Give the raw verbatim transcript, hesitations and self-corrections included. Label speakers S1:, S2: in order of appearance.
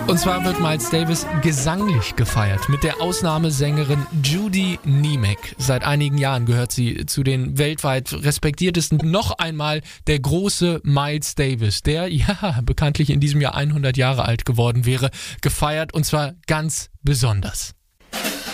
S1: Und zwar wird Miles Davis gesanglich gefeiert mit der Ausnahmesängerin Judy Niemek. Seit einigen Jahren gehört sie zu den weltweit respektiertesten. Noch einmal der große Miles Davis, der ja bekanntlich in diesem Jahr hundert Jahre alt geworden wäre, gefeiert und zwar ganz besonders.